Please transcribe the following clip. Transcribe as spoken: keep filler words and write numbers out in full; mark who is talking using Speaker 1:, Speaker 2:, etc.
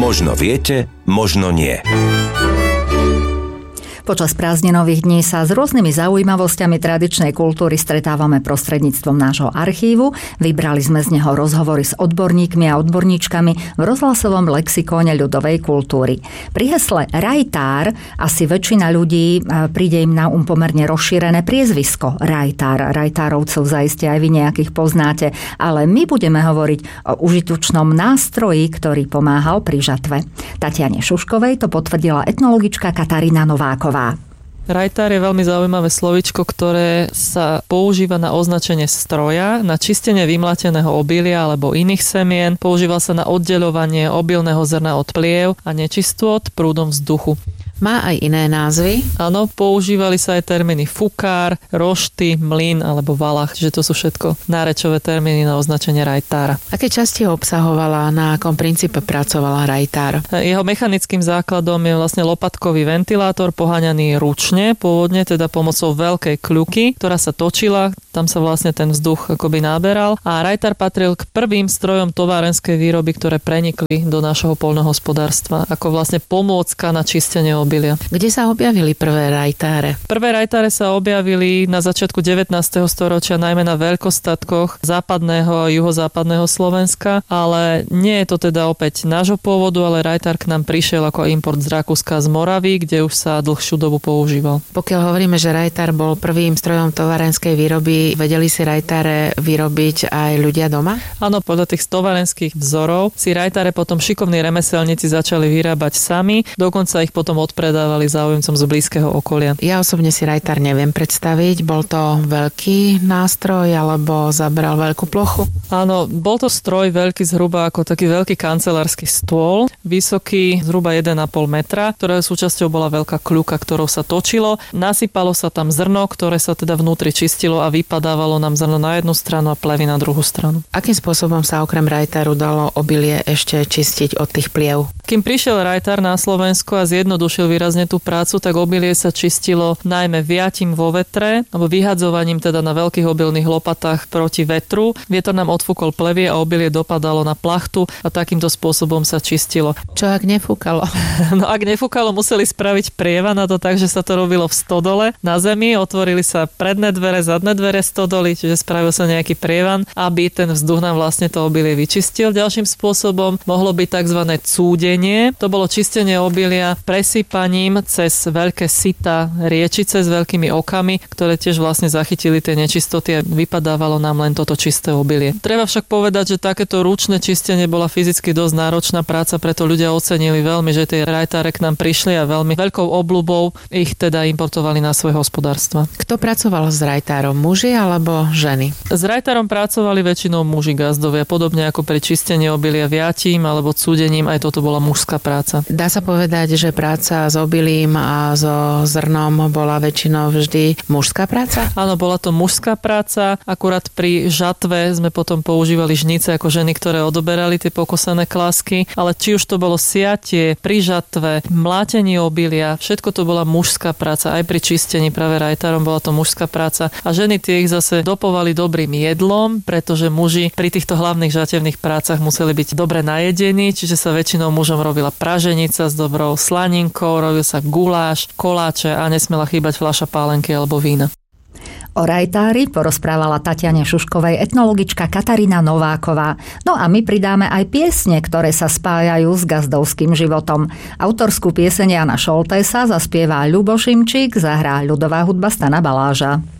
Speaker 1: Možno viete, možno nie.
Speaker 2: Počas prázdninových dní sa s rôznymi zaujímavosťami tradičnej kultúry stretávame prostredníctvom nášho archívu. Vybrali sme z neho rozhovory s odborníkmi a odborníčkami v rozhlasovom lexikóne ľudovej kultúry. Pri hesle rajtár asi väčšina ľudí príde im na um pomerne rozšírené priezvisko rajtár. Rajtárovcov zaiste aj vy nejakých poznáte, ale my budeme hovoriť o užitočnom nástroji, ktorý pomáhal pri žatve. Tatiane Šuškovej to potvrdila etnologička Katarína Nováková.
Speaker 3: Rajtár je veľmi zaujímavé slovíčko, ktoré sa používa na označenie stroja, na čistenie vymlateného obilia alebo iných semien. Používa sa na oddeľovanie obilného zrna od pliev a nečistôt prúdom vzduchu.
Speaker 4: Má aj iné názvy?
Speaker 3: Áno, používali sa aj termíny fukár, rošty, mlyn alebo valach, že to sú všetko nárečové termíny na označenie rajtára.
Speaker 4: Aké časti obsahovala, na akom princípe pracovala rajtár?
Speaker 3: Jeho mechanickým základom je vlastne lopatkový ventilátor poháňaný ručne, pôvodne teda pomocou veľkej kľuky, ktorá sa točila, tam sa vlastne ten vzduch akoby náberal a rajtár patril k prvým strojom továrenskej výroby, ktoré prenikli do našho poľnohospodárstva, ako vlastne pomôcka na čistenie obilia.
Speaker 4: Kde sa objavili prvé rajtáre?
Speaker 3: Prvé rajtáre sa objavili na začiatku devätnásteho storočia, najmä na veľkostatkoch západného a juhozápadného Slovenska, ale nie je to teda opäť nášho pôvodu, ale rajtár k nám prišiel ako import z Rakúska, z Moravy, kde už sa dlhšiu dobu používal.
Speaker 4: Pokiaľ hovoríme, že rajtár bol prvým strojom továrenskej výroby, vedeli si rajtáre vyrobiť aj ľudia doma?
Speaker 3: Áno, podľa tých továrenských vzorov si rajtáre potom šikovní remeselníci začali vyrábať sami, dokonca ich potom odpredávali záujemcom z blízkeho okolia.
Speaker 4: Ja osobne si rajtár neviem predstaviť. Bol to veľký nástroj alebo zabral veľkú plochu?
Speaker 3: Áno, bol to stroj veľký zhruba ako taký veľký kancelársky stôl, vysoký zhruba jeden a pol metra, ktorého súčasťou bola veľká kľuka, ktorou sa točilo. Nasypalo sa tam zrno, ktoré sa teda vnútri čistilo a vypadávalo nám zrno na jednu stranu a plevy na druhú stranu.
Speaker 4: Akým spôsobom sa okrem rajtáru dalo obilie ešte čistiť od tých pliev?
Speaker 3: Kým prišiel rajtár na Slovensko a zjednodušil výrazne tú prácu, tak obilie sa čistilo najmä viatím vo vetre, alebo vyhadzovaním teda na veľkých obilných lopatách proti vetru. Vietor nám odfúkol plevie a obilie dopadalo na plachtu a takýmto spôsobom sa čistilo.
Speaker 4: Čo ak nefúkalo?
Speaker 3: No ak nefúkalo, museli spraviť prievan na to tak, že sa to robilo v stodole na zemi, otvorili sa predné dvere, zadné dvere stodoly, čiže spravil sa nejaký prievan, aby ten vzduch nám vlastne to obilie vyčistil. Ďalším spôsobom mohlo byť tzv. Cúdenie. To bolo čistenie obilia presýpaním cez veľké sita riečice s veľkými okami, ktoré tiež vlastne zachytili tie nečistoty a vypadávalo nám len toto čisté obilie. Treba však povedať, že takéto ručné čistenie bola fyzicky dosť náročná práca, preto ľudia ocenili veľmi, že tie rajtáre k nám prišli a veľmi veľkou obľubou ich teda importovali na svoje hospodárstva.
Speaker 4: Kto pracoval s rajtárom, muži alebo ženy?
Speaker 3: S rajtárom pracovali väčšinou muži gazdovia, podobne ako pri čistení obilia viatím alebo cúdením, aj toto bola mužská práca.
Speaker 4: Dá sa povedať, že práca s obilím a so zrnom bola väčšinou vždy mužská práca?
Speaker 3: Áno, bola to mužská práca, akurát pri žatve sme potom používali žnice ako ženy, ktoré odoberali tie pokosané klásky, ale či už to bolo siatie, pri žatve, mlátenie obilia, všetko to bola mužská práca, aj pri čistení práve rajtárom bola to mužská práca a ženy tie ich zase dopovali dobrým jedlom, pretože muži pri týchto hlavných žatevných prácach museli byť dobre najedení, čiže sa väčšinou mužom robila praženica s dobrou slaninkou, robil sa guláš, koláče a nesmela chýbať fľaša pálenky alebo vína.
Speaker 2: O rajtári porozprávala Tatiane Šuškovej etnologička Katarína Nováková. No a my pridáme aj piesne, ktoré sa spájajú s gazdovským životom. Autorskú pieseň Jana Šoltésa zaspieva Ľubo Šimčík, zahrá ľudová hudba Stana Baláža.